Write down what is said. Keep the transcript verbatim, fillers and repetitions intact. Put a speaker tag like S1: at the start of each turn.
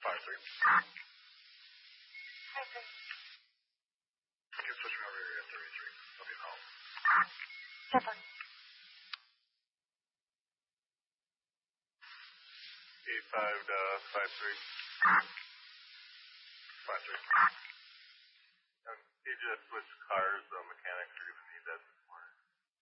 S1: five three.
S2: Five three.
S1: Okay, switching over area thirty-three. I'll be home.
S2: Step on.
S1: Eight five uh, five three. Five three. And he just switched cars, so mechanics are going to need that